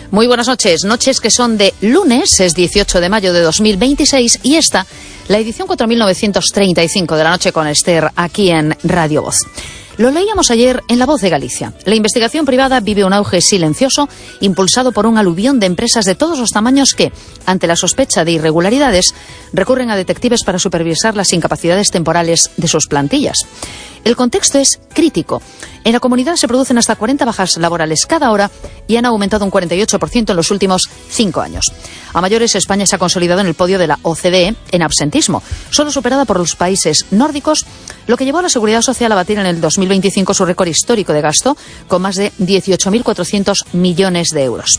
Muy buenas noches, noches que son de lunes, es 18 de mayo de 2026 y esta, la edición 4935 de la noche con Esther, aquí en Radio Voz. Lo leíamos ayer en La Voz de Galicia. La investigación privada vive un auge silencioso impulsado por un aluvión de empresas de todos los tamaños que, ante la sospecha de irregularidades, recurren a detectives para supervisar las incapacidades temporales de sus plantillas. El contexto es crítico. En la comunidad se producen hasta 40 bajas laborales cada hora y han aumentado un 48% en los últimos 5 años. A mayores, España se ha consolidado en el podio de la OCDE en absentismo, solo superada por los países nórdicos, lo que llevó a la Seguridad Social a batir en el 2025 su récord histórico de gasto, con más de 18.400 millones de euros.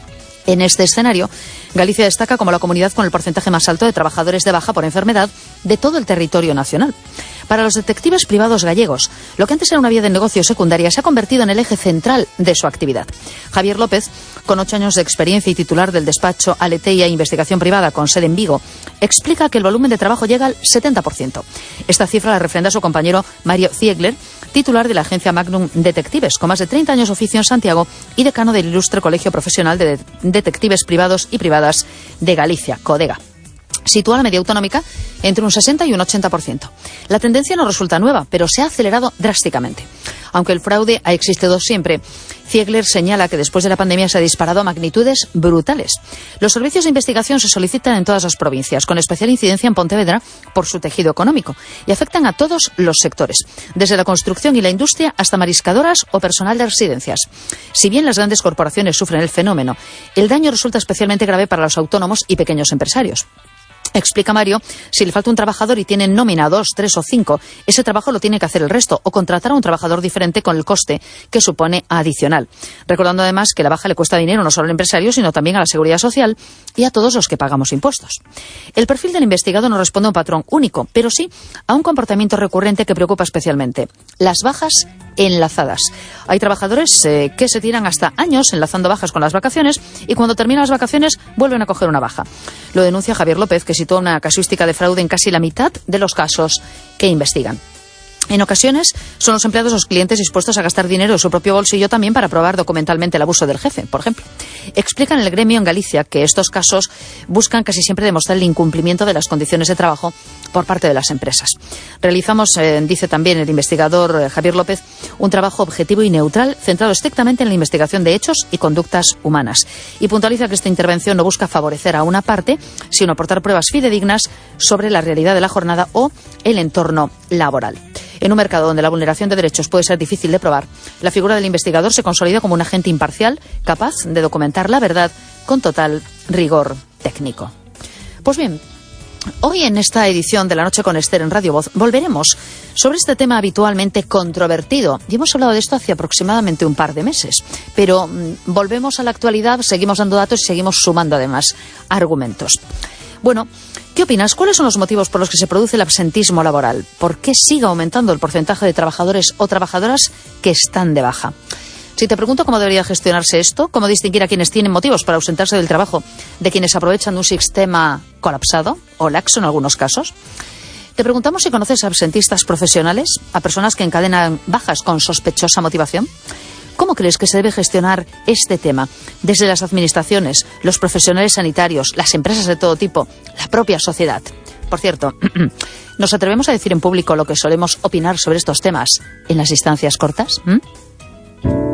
En este escenario, Galicia destaca como la comunidad con el porcentaje más alto de trabajadores de baja por enfermedad de todo el territorio nacional. Para los detectives privados gallegos, lo que antes era una vía de negocio secundaria se ha convertido en el eje central de su actividad. Javier López, con 8 años de experiencia y titular del despacho Aleteia Investigación Privada con sede en Vigo, explica que el volumen de trabajo llega al 70%. Esta cifra la refrenda su compañero Mario Ziegler, titular de la agencia Magnum Detectives, con más de 30 años de oficio en Santiago y decano del ilustre Colegio Profesional de Detectives Privados y Privadas de Galicia, CODEGA. Sitúa la media autonómica entre un 60 y un 80%. La tendencia no resulta nueva, pero se ha acelerado drásticamente. Aunque el fraude ha existido siempre, Ziegler señala que después de la pandemia se ha disparado a magnitudes brutales. Los servicios de investigación se solicitan en todas las provincias, con especial incidencia en Pontevedra por su tejido económico, y afectan a todos los sectores, desde la construcción y la industria hasta mariscadoras o personal de residencias. Si bien las grandes corporaciones sufren el fenómeno, el daño resulta especialmente grave para los autónomos y pequeños empresarios. Explica Mario, si le falta un trabajador y tiene nómina 2, 3 o 5, ese trabajo lo tiene que hacer el resto o contratar a un trabajador diferente con el coste que supone adicional. Recordando además que la baja le cuesta dinero no solo al empresario, sino también a la Seguridad Social y a todos los que pagamos impuestos. El perfil del investigado no responde a un patrón único, pero sí a un comportamiento recurrente que preocupa especialmente: las bajas enlazadas. Hay trabajadores que se tiran hasta años enlazando bajas con las vacaciones y cuando terminan las vacaciones vuelven a coger una baja. Lo denuncia Javier López, que sitúa una casuística de fraude en casi la mitad de los casos que investigan. En ocasiones son los empleados los clientes dispuestos a gastar dinero de su propio bolsillo también para probar documentalmente el abuso del jefe, por ejemplo. Explican en el gremio en Galicia que estos casos buscan casi siempre demostrar el incumplimiento de las condiciones de trabajo por parte de las empresas. Realizamos, dice también el investigador Javier López, un trabajo objetivo y neutral centrado estrictamente en la investigación de hechos y conductas humanas. Y puntualiza que esta intervención no busca favorecer a una parte, sino aportar pruebas fidedignas sobre la realidad de la jornada o el entorno laboral. En un mercado donde la vulneración de derechos puede ser difícil de probar, la figura del investigador se consolida como un agente imparcial capaz de documentar la verdad con total rigor técnico. Pues bien, hoy en esta edición de La Noche con Esther en Radio Voz volveremos sobre este tema habitualmente controvertido. Y hemos hablado de esto hace aproximadamente un par de meses. Pero volvemos a la actualidad, seguimos dando datos y seguimos sumando además argumentos. Bueno, ¿qué opinas? ¿Cuáles son los motivos por los que se produce el absentismo laboral? ¿Por qué sigue aumentando el porcentaje de trabajadores o trabajadoras que están de baja? Si te pregunto cómo debería gestionarse esto, cómo distinguir a quienes tienen motivos para ausentarse del trabajo de quienes aprovechan un sistema colapsado o laxo en algunos casos, te preguntamos si conoces a absentistas profesionales, a personas que encadenan bajas con sospechosa motivación. ¿Cómo crees que se debe gestionar este tema desde las administraciones, los profesionales sanitarios, las empresas de todo tipo, la propia sociedad? Por cierto, ¿nos atrevemos a decir en público lo que solemos opinar sobre estos temas en las instancias cortas?